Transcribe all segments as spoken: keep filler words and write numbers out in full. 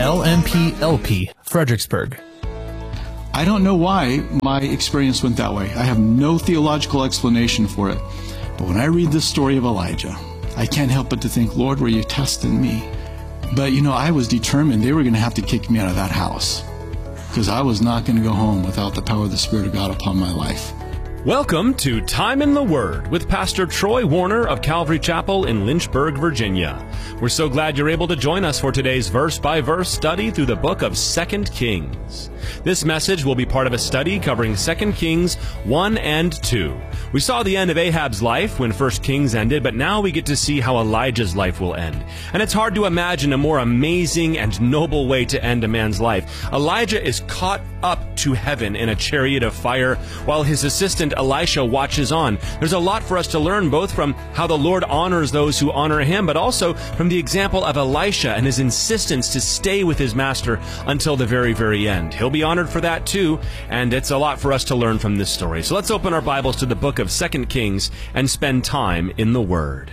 L M P L P, Fredericksburg. I don't know why my experience went that way. I have no theological explanation for it. But when I read this story of Elijah, I can't help but to think, Lord, were you testing me? But, you know, I was determined they were going to have to kick me out of that house because I was not going to go home without the power of the Spirit of God upon my life. Welcome to Time in the Word with Pastor Troy Warner of Calvary Chapel in Lynchburg, Virginia. We're so glad you're able to join us for today's verse-by-verse study through the book of Second Kings. This message will be part of a study covering Second Kings one and two. We saw the end of Ahab's life when First Kings ended, but now we get to see how Elijah's life will end. And it's hard to imagine a more amazing and noble way to end a man's life. Elijah is caught up to heaven in a chariot of fire while his assistant Elisha watches on. There's a lot for us to learn, both from how the Lord honors those who honor him, but also from the example of Elisha and his insistence to stay with his master until the very, very end. He'll be honored for that too, and it's a lot for us to learn from this story. So let's open our Bibles to the book of Second Kings and spend time in the Word.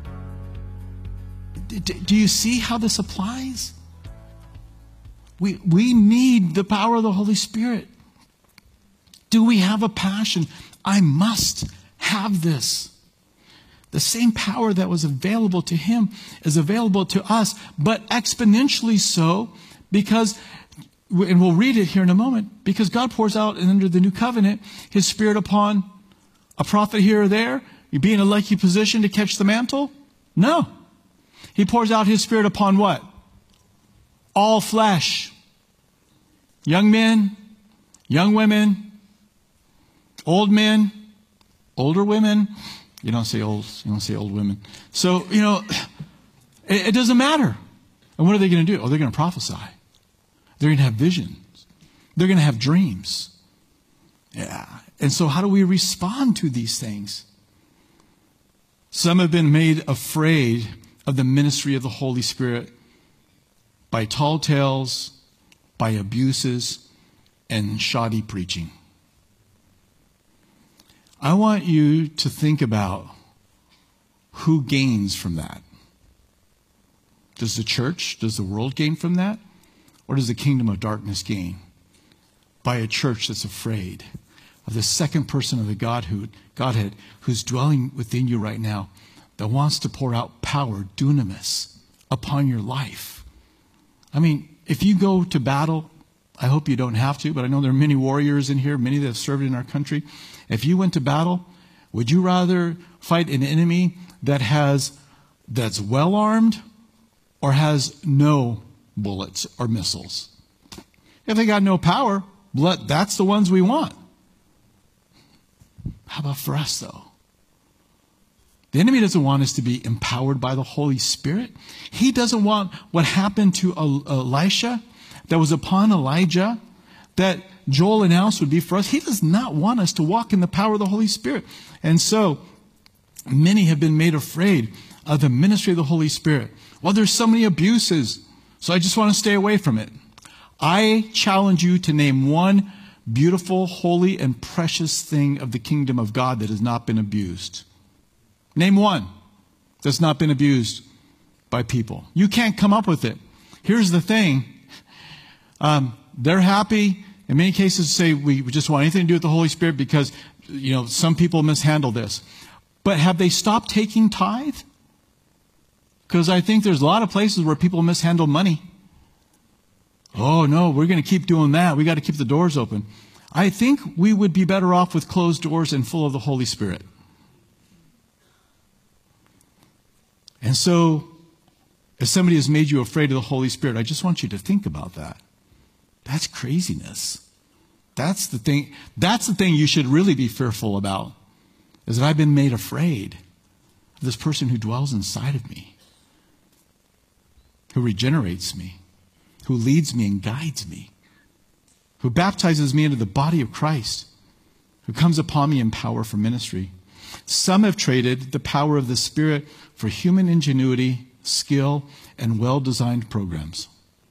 Do you see how this applies? We, we need the power of the Holy Spirit. Do we have a passion? I must have this. The same power that was available to him is available to us, but exponentially so, because, and we'll read it here in a moment, because God pours out under the new covenant his Spirit upon a prophet here or there. You be in a lucky position to catch the mantle? No. He pours out his Spirit upon what? All flesh. Young men, young women, old men, older women. You don't say old, you don't say old women. So, you know, it, it doesn't matter. And what are they going to do? Oh, they're going to prophesy. They're going to have visions. They're going to have dreams. Yeah. And so how do we respond to these things? Some have been made afraid of the ministry of the Holy Spirit by tall tales, by abuses, and shoddy preaching. I want you to think about who gains from that. Does the church, does the world gain from that? Or does the kingdom of darkness gain by a church that's afraid of the second person of the Godhood, Godhead who's dwelling within you right now, that wants to pour out power, dunamis, upon your life? I mean, if you go to battle, I hope you don't have to, but I know there are many warriors in here, many that have served in our country. If you went to battle, would you rather fight an enemy that has that's well armed or has no bullets or missiles? If they got no power, that's the ones we want. How about for us, though? The enemy doesn't want us to be empowered by the Holy Spirit. He doesn't want what happened to Elisha, that was upon Elijah, that Joel announced would be for us. He does not want us to walk in the power of the Holy Spirit. And so, many have been made afraid of the ministry of the Holy Spirit. Well, there's so many abuses, so I just want to stay away from it. I challenge you to name one beautiful, holy, and precious thing of the kingdom of God that has not been abused. Name one that's not been abused by people. You can't come up with it. Here's the thing. Um, they're happy in many cases to say we just want anything to do with the Holy Spirit because, you know, some people mishandle this. But have they stopped taking tithe? Because I think there's a lot of places where people mishandle money. Oh, no, we're going to keep doing that. We got to keep the doors open. I think we would be better off with closed doors and full of the Holy Spirit. And so, if somebody has made you afraid of the Holy Spirit, I just want you to think about that. That's craziness. That's the thing. That's the thing you should really be fearful about, is that I've been made afraid of this person who dwells inside of me, who regenerates me, who leads me and guides me, who baptizes me into the body of Christ, who comes upon me in power for ministry. Some have traded the power of the Spirit for human ingenuity, skill, and well-designed programs.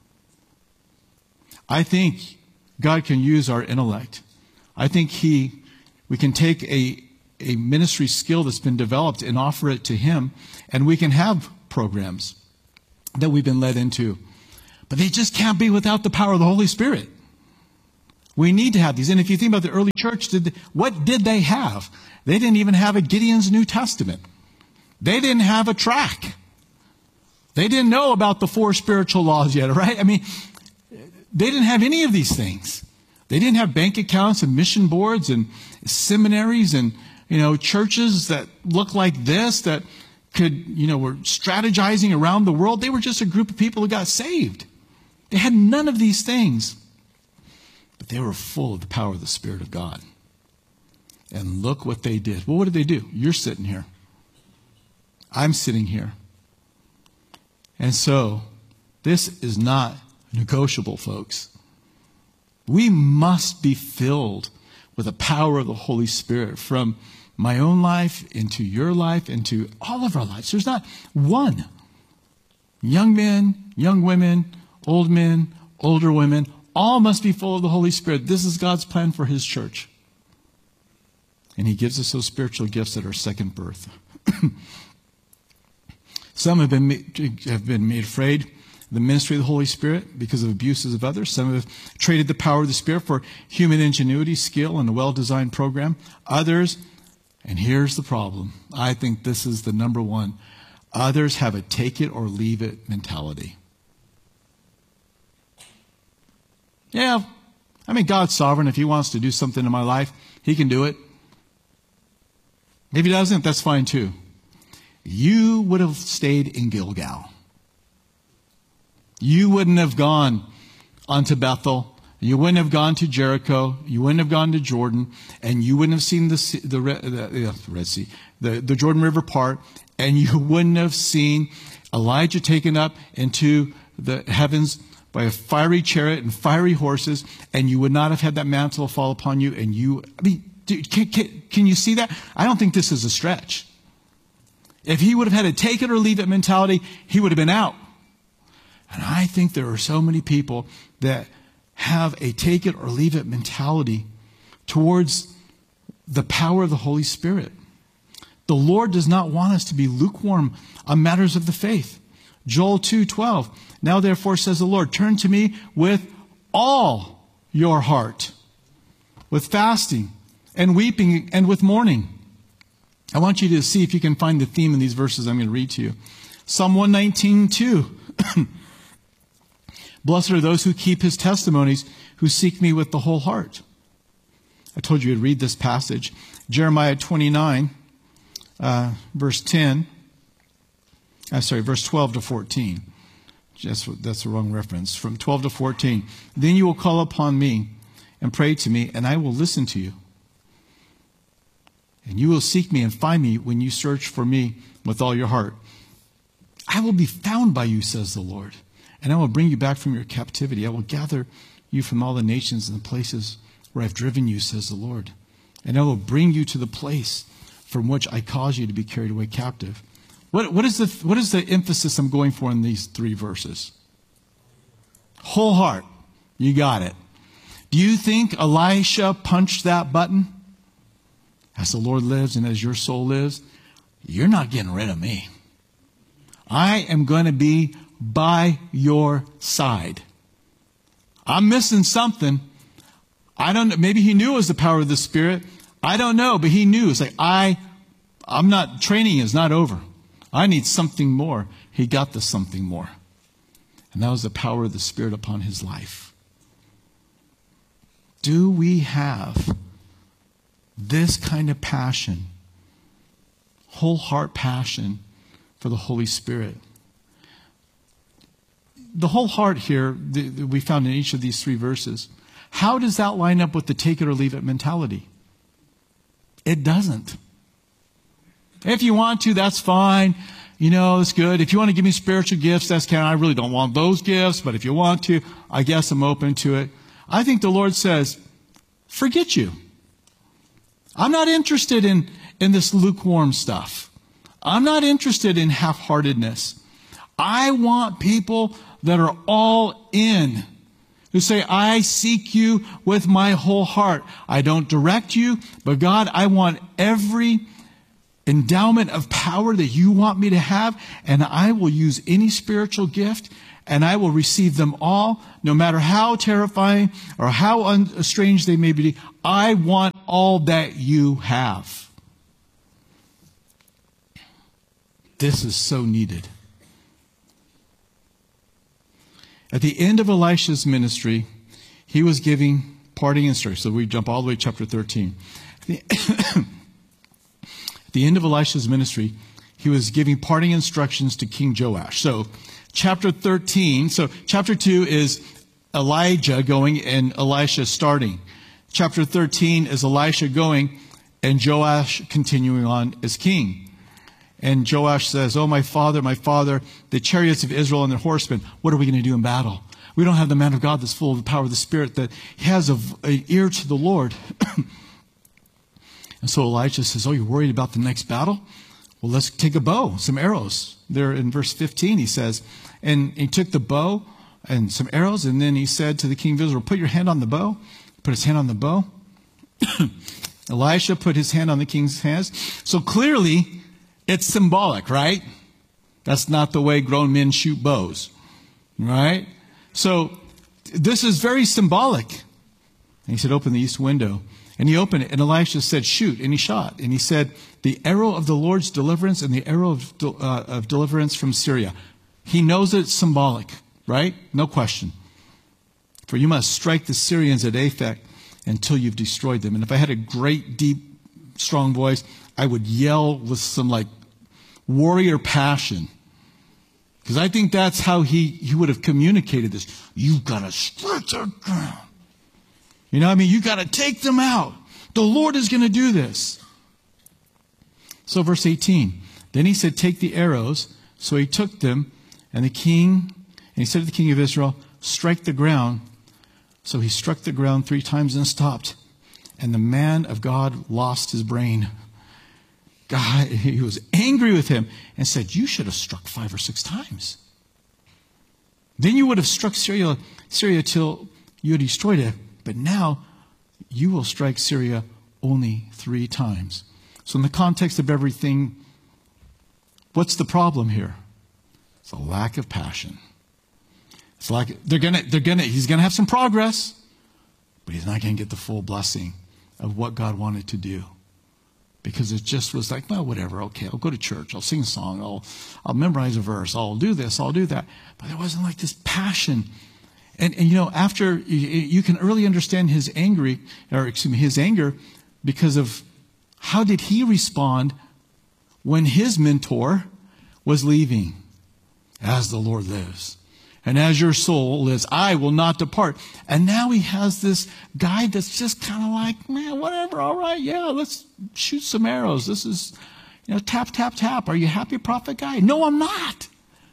I think God can use our intellect. I think he, we can take a, a ministry skill that's been developed and offer it to him, and we can have programs that we've been led into. But they just can't be without the power of the Holy Spirit. We need to have these. And if you think about the early church, did they, what did they have? They didn't even have a Gideon's New Testament. They didn't have a tract. They didn't know about the four spiritual laws yet, right? I mean, they didn't have any of these things. They didn't have bank accounts and mission boards and seminaries and, you know, churches that look like this, that could, you know, were strategizing around the world. They were just a group of people who got saved. They had none of these things. But they were full of the power of the Spirit of God. And look what they did. Well, what did they do? You're sitting here. I'm sitting here. And so, this is not negotiable, folks. We must be filled with the power of the Holy Spirit from my own life into your life, into all of our lives. There's not one. Young men, young women, old men, older women, all must be full of the Holy Spirit. This is God's plan for His church. And He gives us those spiritual gifts at our second birth. Some have been, made, have been made afraid of the ministry of the Holy Spirit because of abuses of others. Some have traded the power of the Spirit for human ingenuity, skill, and a well-designed program. Others, and here's the problem, I think this is the number one, others have a take it or leave it mentality. Yeah, I mean, God's sovereign. If He wants to do something in my life, He can do it. If He doesn't, that's fine too. You would have stayed in Gilgal. You wouldn't have gone onto Bethel. You wouldn't have gone to Jericho. You wouldn't have gone to Jordan. And you wouldn't have seen the, the, the, the Red Sea, the, the Jordan River part. And you wouldn't have seen Elijah taken up into the heavens by a fiery chariot and fiery horses. And you would not have had that mantle fall upon you. And you, I mean, dude, can, can, can you see that? I don't think this is a stretch. If He would have had a take it or leave it mentality, He would have been out. And I think there are so many people that have a take it or leave it mentality towards the power of the Holy Spirit. The Lord does not want us to be lukewarm on matters of the faith. Joel two twelve. Now therefore, says the Lord, turn to me with all your heart, with fasting and weeping and with mourning. I want you to see if you can find the theme in these verses I'm going to read to you. Psalm one nineteen two. Blessed are those who keep His testimonies, who seek me with the whole heart. I told you to read this passage. Jeremiah twenty-nine, uh, verse ten. I'm sorry, verse twelve to fourteen. That's, that's the wrong reference. From twelve to fourteen. Then you will call upon me and pray to me, and I will listen to you. And you will seek me and find me when you search for me with all your heart. I will be found by you, says the Lord. And I will bring you back from your captivity. I will gather you from all the nations and the places where I've driven you, says the Lord. And I will bring you to the place from which I caused you to be carried away captive. What, what, is the, what is the emphasis I'm going for in these three verses? Whole heart. You got it. Do you think Elisha punched that button? As the Lord lives and as your soul lives, you're not getting rid of me. I am going to be by your side. I'm missing something. I don't know. Maybe he knew it was the power of the Spirit. I don't know, but he knew. It's like, I, I'm not, training is not over. I need something more. He got the something more. And that was the power of the Spirit upon his life. Do we have this kind of passion, whole heart passion for the Holy Spirit? The whole heart here that we found in each of these three verses, how does that line up with the take it or leave it mentality? It doesn't. If you want to, that's fine. You know, it's good. If you want to give me spiritual gifts, that's kind of, I really don't want those gifts, but if you want to, I guess I'm open to it. I think the Lord says, forget you. I'm not interested in, in this lukewarm stuff. I'm not interested in half-heartedness. I want people that are all in, who say, I seek you with my whole heart. I don't direct you, but God, I want every endowment of power that you want me to have, and I will use any spiritual gift and I will receive them all, no matter how terrifying or how un- strange they may be. I want all that you have. This is so needed. At the end of Elisha's ministry, he was giving parting instructions. So we jump all the way to chapter thirteen. At the, at the end of Elisha's ministry, he was giving parting instructions to King Joash. So chapter thirteen, so chapter two is Elijah going and Elisha starting. Chapter thirteen is Elisha going and Joash continuing on as king. And Joash says, oh, my father, my father, the chariots of Israel and their horsemen, what are we going to do in battle? We don't have the man of God that's full of the power of the Spirit, that has an ear to the Lord. And so Elijah says, oh, you're worried about the next battle? Well, let's take a bow, some arrows. There in verse fifteen, he says, and he took the bow and some arrows, and then he said to the king of Israel, put your hand on the bow. Put his hand on the bow. Elisha put his hand on the king's hands. So clearly, it's symbolic, right? That's not the way grown men shoot bows, right? So this is very symbolic. And he said, open the east window. And he opened it, and Elisha said, shoot, and he shot. And he said, the arrow of the Lord's deliverance and the arrow of, de- uh, of deliverance from Syria. He knows it's symbolic, right? No question. For you must strike the Syrians at Aphek until you've destroyed them. And if I had a great, deep, strong voice, I would yell with some like warrior passion. Because I think that's how he, he would have communicated this. You've got to strike their ground. You know, I mean, you got to take them out. The Lord is going to do this. So verse eighteen. Then he said, take the arrows. So he took them, and the king, and he said to the king of Israel, strike the ground. So he struck the ground three times and stopped. And the man of God lost his brain. God, he was angry with him and said, you should have struck five or six times. Then you would have struck Syria, Syria till you had destroyed it. But now you will strike Syria only three times. So in the context of everything, what's the problem here? It's a lack of passion. It's like they're gonna, they're gonna, he's gonna have some progress, but he's not gonna get the full blessing of what God wanted to do. Because it just was like, well, whatever, okay, I'll go to church, I'll sing a song, I'll, I'll memorize a verse, I'll do this, I'll do that. But there wasn't like this passion. And, and you know, after, you, you can early understand his angry, or excuse me, his anger, because of how did he respond when his mentor was leaving? As the Lord lives, and as your soul lives, I will not depart. And now he has this guy that's just kind of like, man, whatever, all right, yeah, let's shoot some arrows. This is, you know, tap, tap, tap. Are you happy, prophet guy? No, I'm not.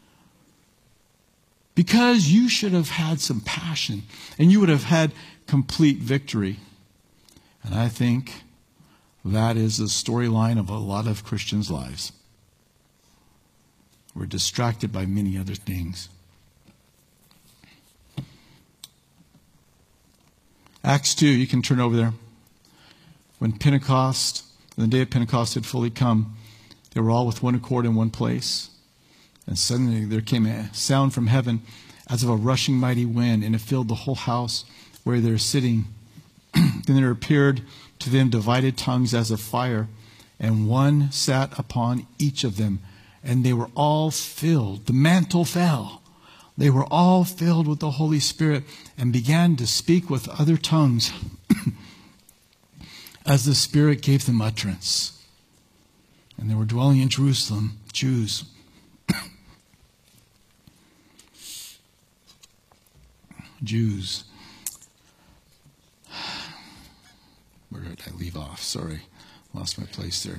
Because you should have had some passion, and you would have had complete victory. And I think that is the storyline of a lot of Christians' lives. We're distracted by many other things. Acts two, you can turn over there. When Pentecost, when the day of Pentecost had fully come, they were all with one accord in one place. And suddenly there came a sound from heaven as of a rushing mighty wind, and it filled the whole house where they were sitting. Then there appeared to them divided tongues as of fire, and one sat upon each of them. And they were all filled. The mantle fell. They were all filled with the Holy Spirit and began to speak with other tongues as the Spirit gave them utterance. And they were dwelling in Jerusalem, Jews. Jews. Where did I leave off? Sorry, lost my place there.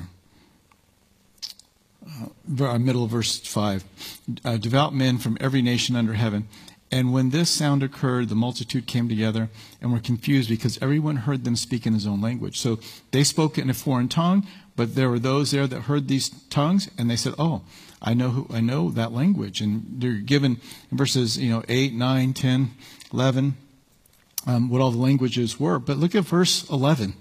Uh, middle of verse five. Uh, devout men from every nation under heaven. And when this sound occurred, the multitude came together and were confused because everyone heard them speak in his own language. So they spoke in a foreign tongue, but there were those there that heard these tongues, and they said, "Oh, I know who I know that language." And they're given in verses, you know, eight, nine, ten, eleven, um, what all the languages were. But look at verse eleven.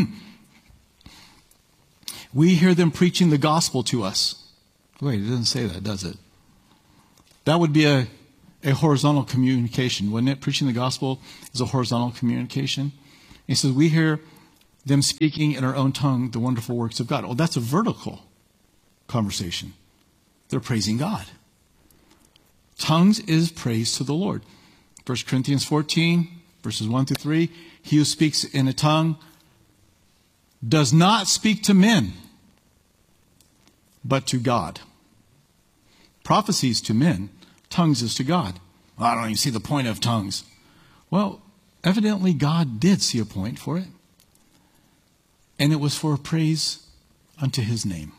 We hear them preaching the gospel to us. Wait, it doesn't say that, does it? That would be a a horizontal communication, wasn't it? Preaching the gospel is a horizontal communication. He says, we hear them speaking in our own tongue the wonderful works of God. Oh, that's a vertical conversation. They're praising God. Tongues is praise to the Lord. First Corinthians fourteen, verses one through three. He who speaks in a tongue does not speak to men, but to God. Prophecies to men, tongues is to God. Well, I don't even see the point of tongues. Well, evidently God did see a point for it. And it was for praise unto his name.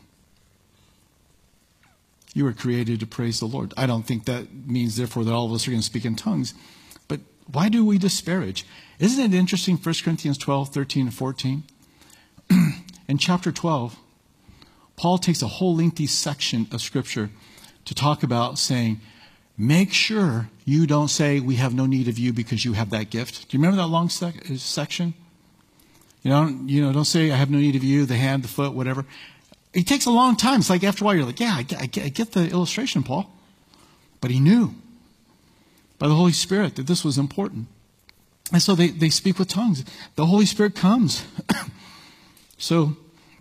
You were created to praise the Lord. I don't think that means, therefore, that all of us are going to speak in tongues. But why do we disparage? Isn't it interesting, First Corinthians twelve, thirteen, and fourteen? In chapter twelve, Paul takes a whole lengthy section of Scripture to talk about saying, make sure you don't say, we have no need of you because you have that gift. Do you remember that long sec- section? You know, you know, don't say, I have no need of you, the hand, the foot, whatever. It takes a long time. It's like after a while, you're like, yeah, I get, I get, I get the illustration, Paul. But he knew by the Holy Spirit that this was important. And so they, they speak with tongues. The Holy Spirit comes. So,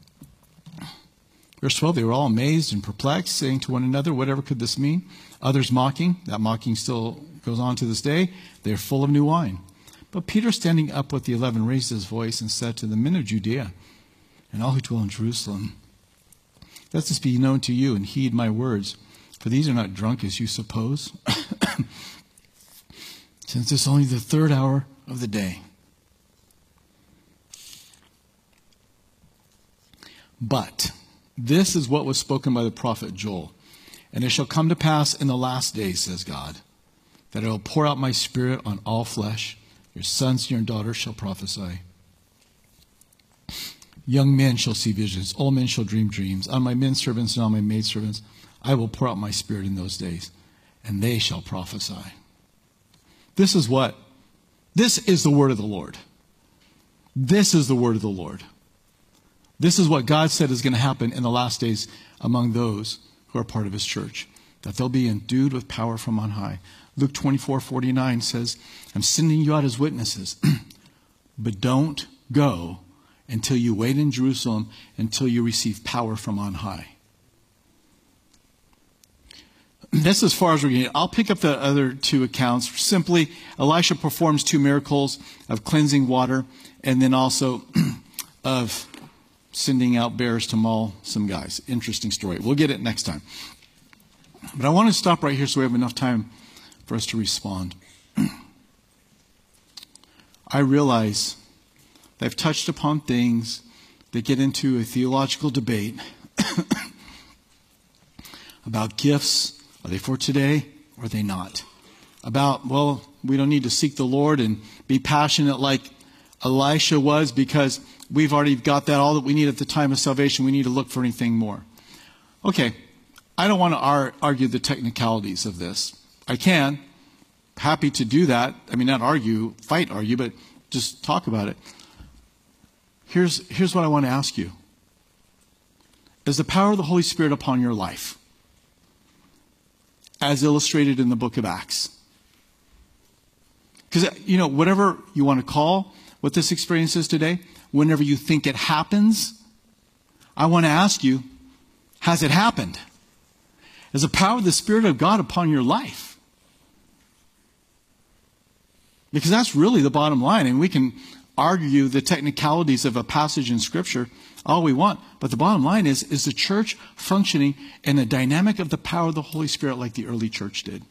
verse twelve, they were all amazed and perplexed, saying to one another, whatever could this mean? Others mocking. That mocking still goes on to this day. They are full of new wine. But Peter, standing up with the eleven, raised his voice and said to the men of Judea and all who dwell in Jerusalem, let this be known to you and heed my words, for these are not drunk as you suppose, since it's only the third hour of the day. But this is what was spoken by the prophet Joel. And it shall come to pass in the last days, says God, that I will pour out my spirit on all flesh. Your sons and your daughters shall prophesy. Young men shall see visions. Old men shall dream dreams. On my men servants and on my maid servants, I will pour out my spirit in those days, and they shall prophesy. This is what? This is the word of the Lord. This is the word of the Lord. This is what God said is going to happen in the last days among those who are part of his church, that they'll be endued with power from on high. Luke twenty-four forty-nine says, I'm sending you out as witnesses, but don't go until you wait in Jerusalem until you receive power from on high. That's as far as we're getting. I'll pick up the other two accounts. Simply, Elisha performs two miracles of cleansing water and then also of sending out bears to maul some guys. Interesting story. We'll get it next time. But I want to stop right here so we have enough time for us to respond. I realize that I've touched upon things that get into a theological debate about gifts. Are they for today or are they not? About, well, we don't need to seek the Lord and be passionate like Elisha was because we've already got that, all that we need at the time of salvation. We need to look for anything more. Okay, I don't want to ar- argue the technicalities of this. I can. Happy to do that. I mean, not argue, fight argue, but just talk about it. Here's, here's what I want to ask you. Is the power of the Holy Spirit upon your life, as illustrated in the book of Acts? Because, you know, whatever you want to call what this experience is today, whenever you think it happens, I want to ask you, has it happened? Is the power of the Spirit of God upon your life? Because that's really the bottom line. And we can argue the technicalities of a passage in Scripture all we want. But the bottom line is, is the church functioning in the dynamic of the power of the Holy Spirit like the early church did?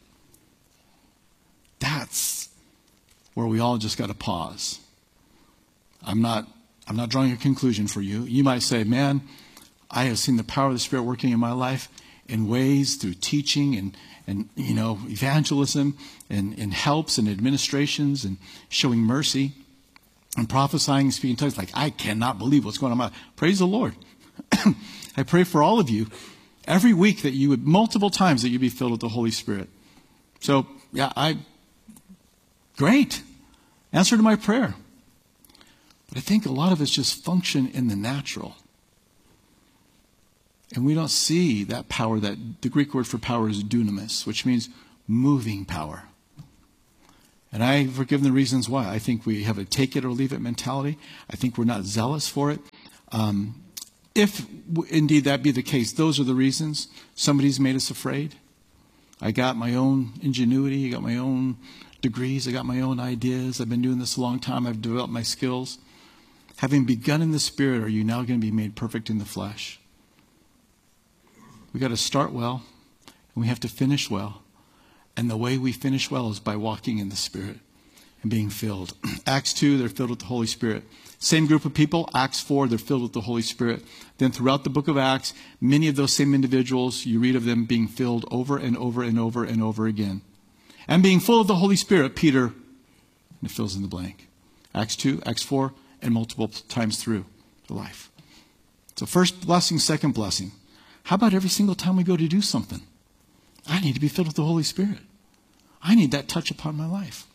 That's where we all just got to pause. I'm not, I'm not drawing a conclusion for you. You might say, man, I have seen the power of the Spirit working in my life in ways through teaching and, and you know, evangelism and, and helps and administrations and showing mercy and prophesying and speaking in tongues. Like, I cannot believe what's going on. Praise the Lord. I pray for all of you every week that you would, multiple times, that you be filled with the Holy Spirit. So, yeah, I, great. Answer to my prayer. But I think a lot of us just function in the natural. And we don't see that power. That the Greek word for power is dunamis, which means moving power. And I've given the reasons why. I think we have a take it or leave it mentality. I think we're not zealous for it. Um, if indeed that be the case, those are the reasons somebody's made us afraid. I got my own ingenuity. I got my own degrees. I got my own ideas. I've been doing this a long time. I've developed my skills. Having begun in the Spirit, are you now going to be made perfect in the flesh? We got to start well, and we have to finish well. And the way we finish well is by walking in the Spirit and being filled. Acts two, they're filled with the Holy Spirit. Same group of people. Acts four, they're filled with the Holy Spirit. Then throughout the book of Acts, many of those same individuals, you read of them being filled over and over and over and over again. And being full of the Holy Spirit, Peter, and it fills in the blank. Acts two, Acts four, and multiple times through the life. So first blessing, second blessing. How about every single time we go to do something? I need to be filled with the Holy Spirit. I need that touch upon my life.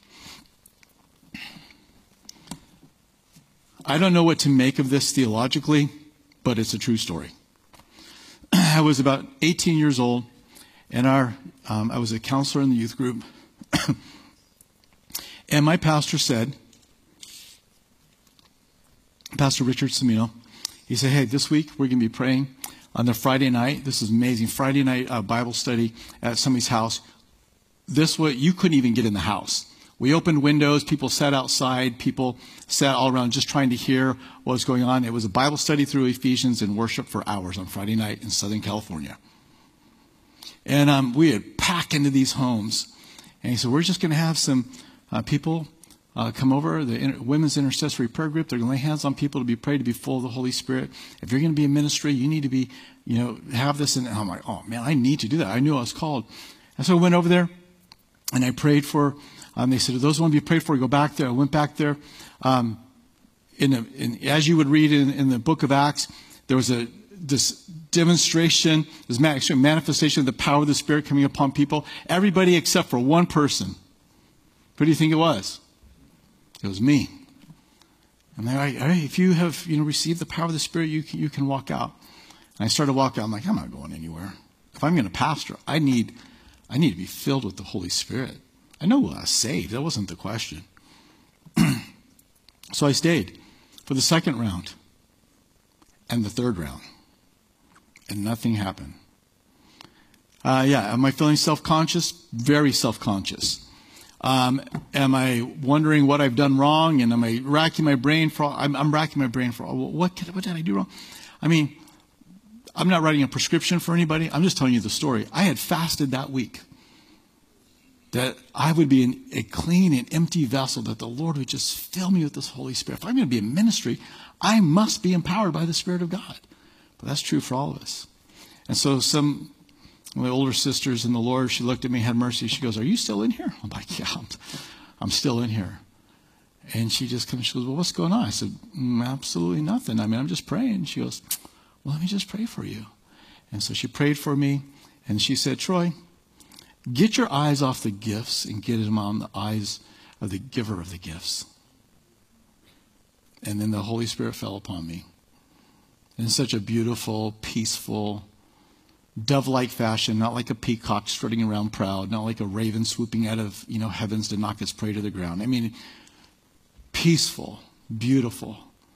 I don't know what to make of this theologically, but it's a true story. I was about eighteen years old, and our um, I was a counselor in the youth group. And my pastor said, Pastor Richard Semino, he said, hey, this week we're going to be praying on the Friday night. This is amazing. Friday night uh, Bible study at somebody's house. This way, you couldn't even get in the house. We opened windows. People sat outside. People sat all around just trying to hear what was going on. It was a Bible study through Ephesians and worship for hours on Friday night in Southern California. And um, we had packed into these homes. And he said, we're just going to have some uh, people uh, come over, the inter- Women's Intercessory Prayer Group. They're going to lay hands on people to be prayed to be full of the Holy Spirit. If you're going to be in ministry, you need to be, you know, have this. And I'm like, oh, man, I need to do that. I knew I was called. And so I went over there, and I prayed for, um, they said, those who want to be prayed for, go back there. I went back there. Um, in, a, in As you would read in, in the book of Acts, there was a this demonstration, this manifestation of the power of the Spirit coming upon people. Everybody except for one person. Who do you think it was? It was me. And they're like, hey, if you have you know, received the power of the Spirit, you can, you can walk out. And I started walking out. I'm like, I'm not going anywhere. If I'm going to pastor, I need, I need to be filled with the Holy Spirit. I know I was saved. That wasn't the question. So I stayed for the second round and the third round. And nothing happened. Uh, yeah, am I feeling self-conscious? Very self-conscious. Um, am I wondering what I've done wrong? And am I racking my brain for, I'm, I'm racking my brain for, what, could, what did I do wrong? I mean, I'm not writing a prescription for anybody. I'm just telling you the story. I had fasted that week that I would be in a clean and empty vessel, that the Lord would just fill me with this Holy Spirit. If I'm going to be in ministry, I must be empowered by the Spirit of God. But that's true for all of us. And so some of my older sisters in the Lord, she looked at me, had mercy. She goes, are you still in here? I'm like, yeah, I'm, I'm still in here. And she just comes, she goes, well, what's going on? I said, mm, absolutely nothing. I mean, I'm just praying. She goes, well, let me just pray for you. And so she prayed for me. And she said, Troy, get your eyes off the gifts and get them on the eyes of the giver of the gifts. And then the Holy Spirit fell upon me in such a beautiful, peaceful, dove-like fashion, not like a peacock strutting around proud, not like a raven swooping out of, you know, heavens to knock its prey to the ground. I mean, peaceful, beautiful.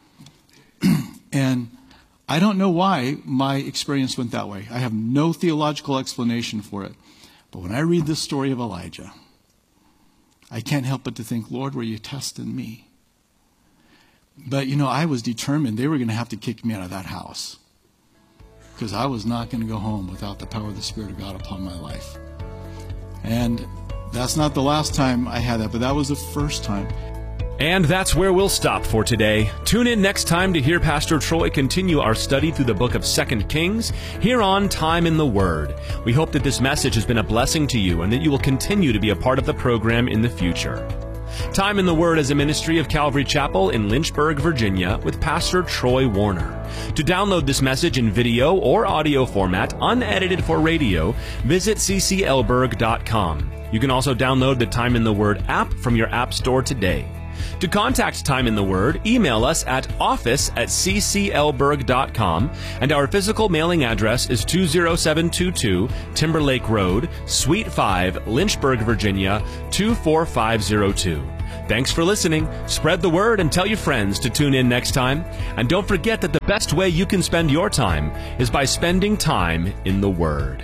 And I don't know why my experience went that way. I have no theological explanation for it. But when I read the story of Elijah, I can't help but to think, Lord, were you testing me? But, you know, I was determined they were going to have to kick me out of that house, because I was not going to go home without the power of the Spirit of God upon my life. And that's not the last time I had that, but that was the first time. And that's where we'll stop for today. Tune in next time to hear Pastor Troy continue our study through the book of Second Kings here on Time in the Word. We hope that this message has been a blessing to you and that you will continue to be a part of the program in the future. Time in the Word is a ministry of Calvary Chapel in Lynchburg, Virginia, with Pastor Troy Warner. To download this message in video or audio format, unedited for radio, visit c c elberg dot com. You can also download the Time in the Word app from your app store today. To contact Time in the Word, email us at office at c c l berg dot com, and our physical mailing address is two oh seven two two Timberlake Road, Suite five, Lynchburg, Virginia, two four five zero two. Thanks for listening. Spread the word and tell your friends to tune in next time. And don't forget that the best way you can spend your time is by spending time in the Word.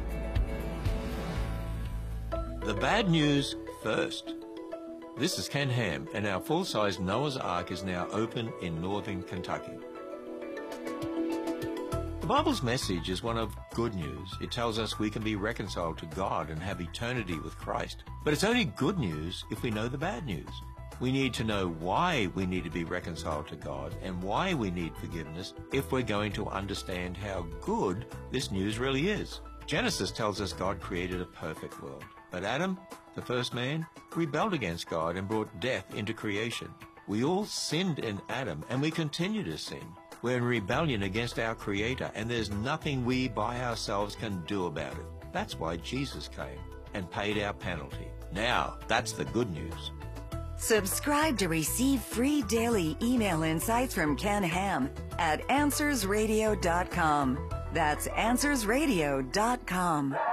The bad news first. This is Ken Ham, and our full-size Noah's Ark is now open in northern Kentucky. The Bible's message is one of good news. It tells us we can be reconciled to God and have eternity with Christ. But it's only good news if we know the bad news. We need to know why we need to be reconciled to God and why we need forgiveness if we're going to understand how good this news really is. Genesis tells us God created a perfect world. But Adam, the first man, rebelled against God and brought death into creation. We all sinned in Adam, and we continue to sin. We're in rebellion against our Creator, and there's nothing we by ourselves can do about it. That's why Jesus came and paid our penalty. Now, that's the good news. Subscribe to receive free daily email insights from Ken Ham at answers radio dot com. That's answers radio dot com.